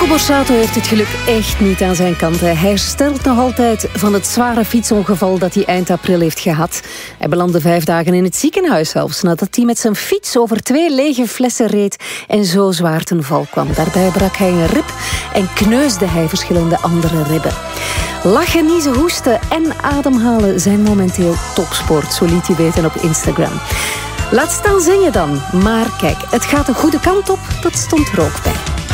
Borsato heeft het geluk echt niet aan zijn kant. Hij herstelt nog altijd van het zware fietsongeval dat hij eind april heeft gehad. Hij belandde 5 dagen in het ziekenhuis zelfs, nadat hij met zijn fiets over 2 lege flessen reed en zo zwaar ten val kwam. Daarbij brak hij een rib en kneusde hij verschillende andere ribben. Lachen, niezen, hoesten en ademhalen zijn momenteel topsport, zo liet hij weten op Instagram. Laat staan zingen dan. Maar kijk, het gaat de goede kant op, dat stond er ook bij.